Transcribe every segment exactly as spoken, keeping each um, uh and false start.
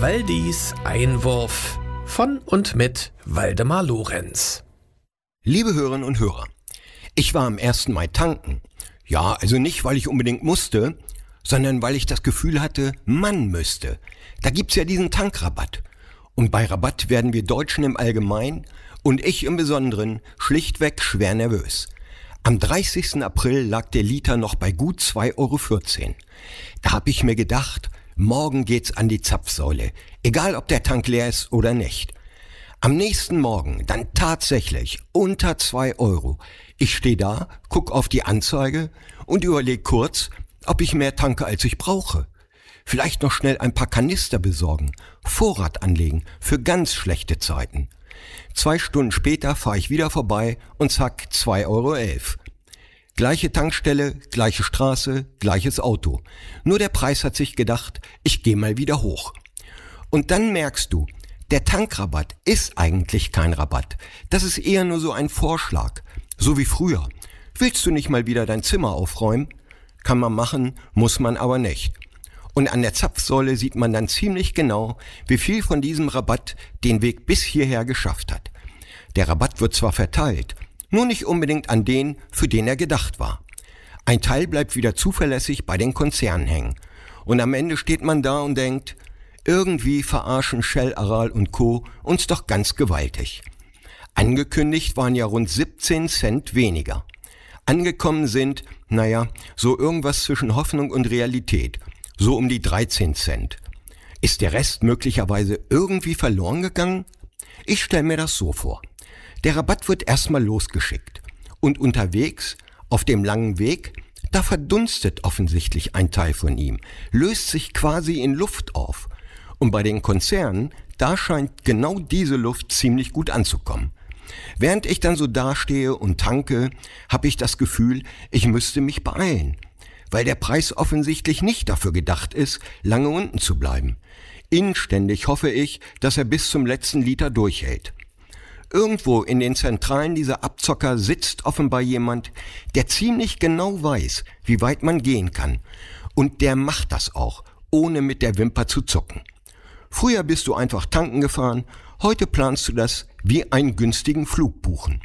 Waldis Einwurf von und mit Waldemar Lorenz. Liebe Hörerinnen und Hörer, ich war am ersten Mai tanken. Ja, also nicht, weil ich unbedingt musste, sondern weil ich das Gefühl hatte, man müsste. Da gibt's ja diesen Tankrabatt. Und bei Rabatt werden wir Deutschen im Allgemeinen und ich im Besonderen schlichtweg schwer nervös. Am dreißigsten April lag der Liter noch bei gut zwei Euro vierzehn. Da hab ich mir gedacht, morgen geht's an die Zapfsäule, egal ob der Tank leer ist oder nicht. Am nächsten Morgen dann tatsächlich unter zwei Euro. Ich stehe da, guck auf die Anzeige und überleg kurz, ob ich mehr tanke, als ich brauche. Vielleicht noch schnell ein paar Kanister besorgen, Vorrat anlegen für ganz schlechte Zeiten. Zwei Stunden später fahre ich wieder vorbei und zack, zwei Euro elf. Gleiche Tankstelle, gleiche Straße, gleiches Auto. Nur der Preis hat sich gedacht, ich gehe mal wieder hoch. Und dann merkst du, der Tankrabatt ist eigentlich kein Rabatt. Das ist eher nur so ein Vorschlag. So wie früher. Willst du nicht mal wieder dein Zimmer aufräumen? Kann man machen, muss man aber nicht. Und an der Zapfsäule sieht man dann ziemlich genau, wie viel von diesem Rabatt den Weg bis hierher geschafft hat. Der Rabatt wird zwar verteilt, nur nicht unbedingt an den, für den er gedacht war. Ein Teil bleibt wieder zuverlässig bei den Konzernen hängen. Und am Ende steht man da und denkt, irgendwie verarschen Shell, Aral und Co. uns doch ganz gewaltig. Angekündigt waren ja rund siebzehn Cent weniger. Angekommen sind, naja, so irgendwas zwischen Hoffnung und Realität. So um die dreizehn Cent. Ist der Rest möglicherweise irgendwie verloren gegangen? Ich stelle mir das so vor. Der Rabatt wird erstmal losgeschickt. Und unterwegs, auf dem langen Weg, da verdunstet offensichtlich ein Teil von ihm, löst sich quasi in Luft auf. Und bei den Konzernen, da scheint genau diese Luft ziemlich gut anzukommen. Während ich dann so dastehe und tanke, habe ich das Gefühl, ich müsste mich beeilen. Weil der Preis offensichtlich nicht dafür gedacht ist, lange unten zu bleiben. Inständig hoffe ich, dass er bis zum letzten Liter durchhält. Irgendwo in den Zentralen dieser Abzocker sitzt offenbar jemand, der ziemlich genau weiß, wie weit man gehen kann. Und der macht das auch, ohne mit der Wimper zu zucken. Früher bist du einfach tanken gefahren, heute planst du das wie einen günstigen Flug buchen.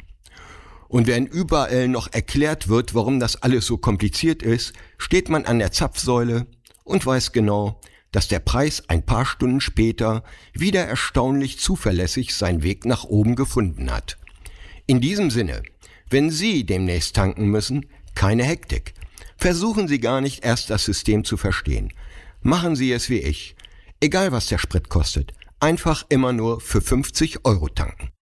Und wenn überall noch erklärt wird, warum das alles so kompliziert ist, steht man an der Zapfsäule und weiß genau, dass der Preis ein paar Stunden später wieder erstaunlich zuverlässig seinen Weg nach oben gefunden hat. In diesem Sinne, wenn Sie demnächst tanken müssen, keine Hektik. Versuchen Sie gar nicht erst das System zu verstehen. Machen Sie es wie ich. Egal was der Sprit kostet, einfach immer nur für fünfzig Euro tanken.